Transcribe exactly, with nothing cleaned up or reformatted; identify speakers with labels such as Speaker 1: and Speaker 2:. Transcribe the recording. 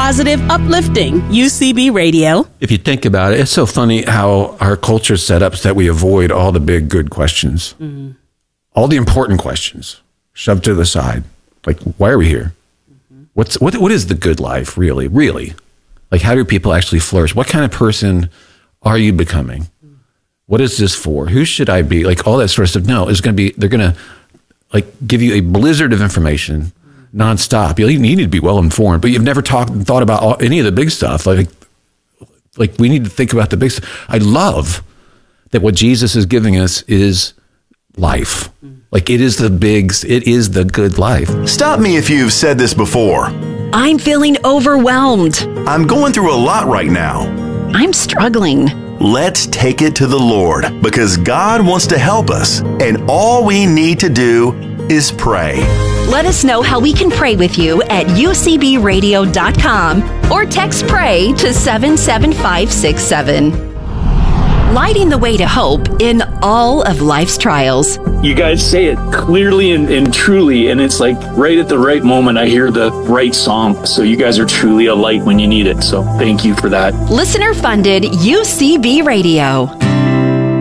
Speaker 1: positive, uplifting U C B Radio.
Speaker 2: If you think about it, it's so funny how our culture is set up so that we avoid all the big, good questions. Mm-hmm. All the important questions shoved to the side. Like, why are we here? Mm-hmm. What's what? What is the good life, really? Really? Like, how do people actually flourish? What kind of person are you becoming? Mm-hmm. What is this for? Who should I be? Like, all that sort of stuff. No, it's going to be, they're going to, like, give you a blizzard of information nonstop. You need to be well informed, but you've never talked and thought about all, any of the big stuff. Like, like we need to think about the big stuff. I love that what Jesus is giving us is life. Like, it is the big, it is the good life.
Speaker 3: Stop me if you've said this before.
Speaker 4: I'm feeling overwhelmed.
Speaker 3: I'm going through a lot right now.
Speaker 4: I'm struggling.
Speaker 3: Let's take it to the Lord, because God wants to help us, and all we need to do is pray.
Speaker 4: Let us know how we can pray with you at U C B radio dot com or text PRAY to seven seven five six seven. Lighting the way to hope in all of life's trials.
Speaker 5: You guys say it clearly and, and truly, and it's like right at the right moment I hear the right song. So you guys are truly a light when you need it. So thank you for that.
Speaker 4: Listener funded U C B Radio.